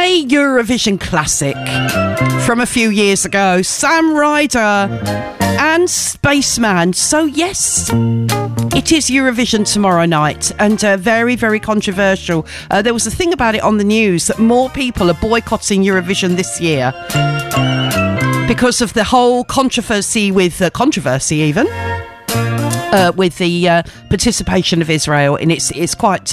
a Eurovision classic from a few years ago, Sam Ryder and Spaceman. So yes, it is Eurovision tomorrow night, and very, very controversial. There was a thing about it on the news that more people are boycotting Eurovision this year because of the whole controversy with the participation of Israel, and it's quite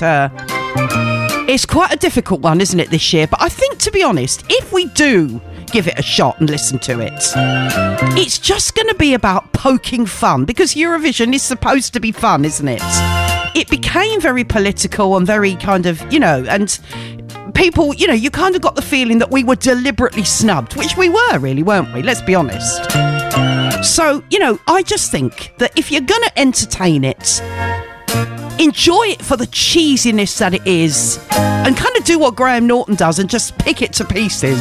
a difficult one, isn't it, this year? But I think, to be honest, if we do give it a shot and listen to it, it's just going to be about poking fun, because Eurovision is supposed to be fun, isn't it? It became very political and very kind of, and people, you kind of got the feeling that we were deliberately snubbed, which we were, really, weren't we? Let's be honest. So, I just think that if you're going to entertain it, enjoy it for the cheesiness that it is, and kind of do what Graham Norton does and just pick it to pieces.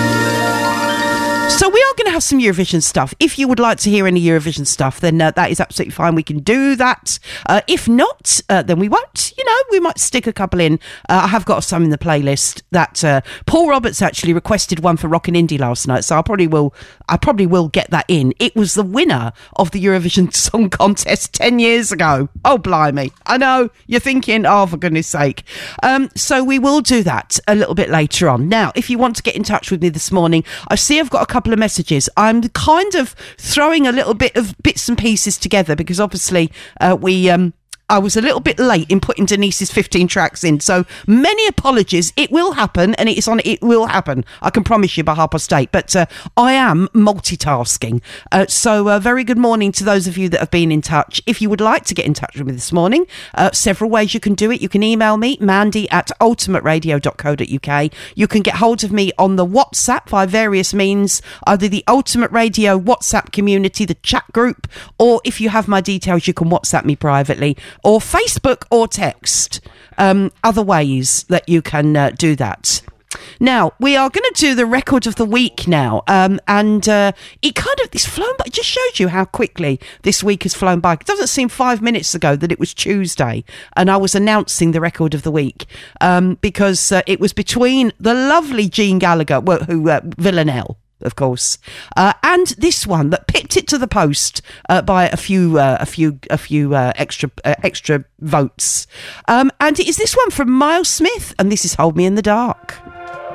So we are going to have some Eurovision stuff. If you would like to hear any Eurovision stuff, then that is absolutely fine. We can do that. If not, then we won't. We might stick a couple in. I have got some in the playlist that Paul Roberts actually requested one for Rockin' Indie last night, so I probably will get that in. It was the winner of the Eurovision Song Contest 10 years ago. Oh, blimey. I know, you're thinking, oh, for goodness sake. So we will do that a little bit later on. Now, if you want to get in touch with me this morning, I see I've got a couple of messages. I'm kind of throwing a little bit of bits and pieces together because obviously I was a little bit late in putting Denise's 15 tracks in, so many apologies. It will happen, and it will happen. I can promise you by 8:30. But I am multitasking. So very good morning to those of you that have been in touch. If you would like to get in touch with me this morning, several ways you can do it. You can email me, mandy@ultimateradio.co.uk. You can get hold of me on the WhatsApp via various means, either the Ultimate Radio WhatsApp community, the chat group, or if you have my details, you can WhatsApp me privately, or Facebook or text. Other ways that you can do that. Now, we are going to do the record of the week now. It's flown by. It just shows you how quickly this week has flown by. It doesn't seem 5 minutes ago that it was Tuesday and I was announcing the record of the week because it was between the lovely Jean Gallagher, Villanelle, of course, and this one that pipped it to the post by a few extra votes. And it is this one from Miles Smith, and this is Hold Me in the Dark.